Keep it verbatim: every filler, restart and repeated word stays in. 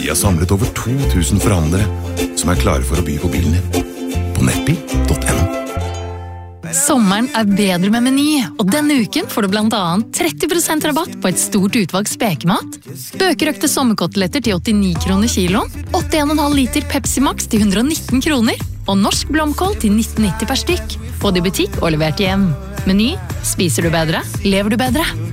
Vi har samlet over to tusen forhandlere som er klare for å by på bilen din. På nettbil punktum no. Sommeren er bedre med Meny, og denne uken får du blant annet tretti prosent rabatt på et stort utvalg spekemat, bøkerøkte sommerkoteletter til åttini kroner kiloen, åtte komma fem liter Pepsi Max til hundre og nitten kroner, og norsk blomkål til nitten nitti per stykk. Få det i butikk og levert hjem. Meny, spiser du bedre, lever du bedre.